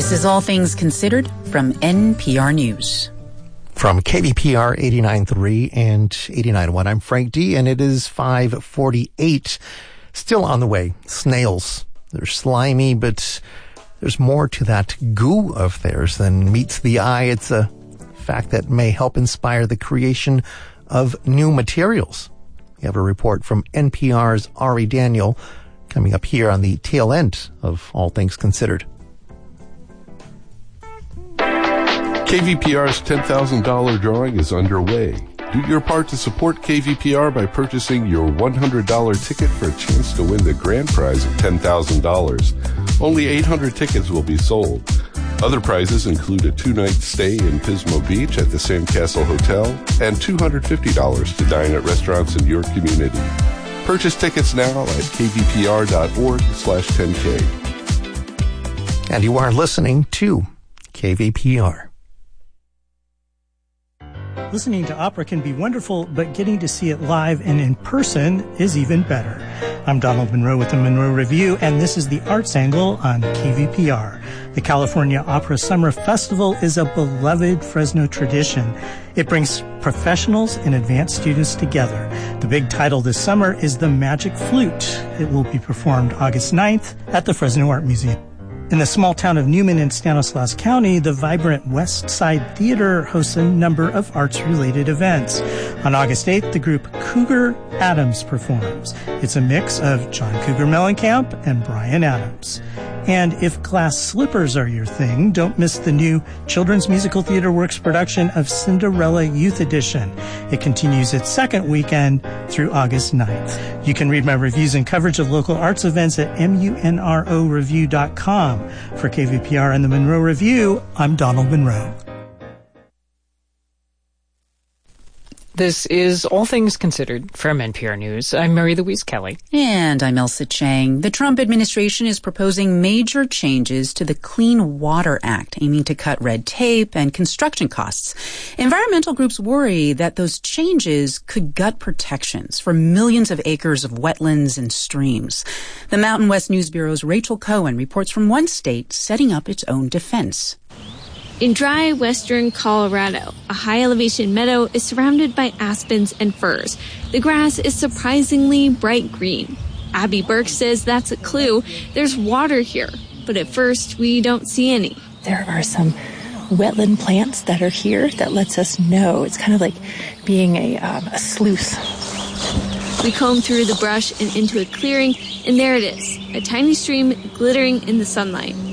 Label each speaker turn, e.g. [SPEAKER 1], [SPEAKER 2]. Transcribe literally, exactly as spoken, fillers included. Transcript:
[SPEAKER 1] This is All Things Considered from N P R News.
[SPEAKER 2] From K V P R eighty-nine point three and eighty-nine point one, I'm Frank D, and it is five forty-eight. Still on the way, snails. They're slimy, but there's more to that goo of theirs than meets the eye. It's a fact that may help inspire the creation of new materials. We have a report from N P R's Ari Daniel coming up here on the tail end of All Things Considered.
[SPEAKER 3] K V P R's ten thousand dollars drawing is underway. Do your part to support K V P R by purchasing your one hundred dollars ticket for a chance to win the grand prize of ten thousand dollars. Only eight hundred tickets will be sold. Other prizes include a two-night stay in Pismo Beach at the Sandcastle Hotel and two hundred fifty dollars to dine at restaurants in your community. Purchase tickets now at kvpr.org slash 10K.
[SPEAKER 2] And you are listening to K V P R.
[SPEAKER 4] Listening to opera can be wonderful, but getting to see it live and in person is even better. I'm Donald Monroe with the Monroe Review, and this is the Arts Angle on K V P R. The California Opera Summer Festival is a beloved Fresno tradition. It brings professionals and advanced students together. The big title this summer is The Magic Flute. It will be performed August ninth at the Fresno Art Museum. In the small town of Newman in Stanislaus County, the vibrant West Side Theater hosts a number of arts-related events. On August eighth, the group Cougar Adams performs. It's a mix of John Cougar Mellencamp and Bryan Adams. And if glass slippers are your thing, don't miss the new Children's Musical Theater Works production of Cinderella Youth Edition. It continues its second weekend through August ninth. You can read my reviews and coverage of local arts events at munro review dot com. For K V P R and the Monroe Review, I'm Donald Monroe.
[SPEAKER 5] This is All Things Considered from N P R News. I'm Mary Louise Kelly.
[SPEAKER 1] And I'm Elsa Chang. The Trump administration is proposing major changes to the Clean Water Act, aiming to cut red tape and construction costs. Environmental groups worry that those changes could gut protections for millions of acres of wetlands and streams. The Mountain West News Bureau's Rachel Cohen reports from one state setting up its own defense.
[SPEAKER 6] In dry western Colorado, a high-elevation meadow is surrounded by aspens and firs. The grass is surprisingly bright green. Abby Burke says that's a clue. There's water here, but at first we don't see any.
[SPEAKER 7] There are some wetland plants that are here that lets us know. It's kind of like being a, um, a sleuth.
[SPEAKER 6] We comb through the brush and into a clearing, and there it is, a tiny stream glittering in the sunlight.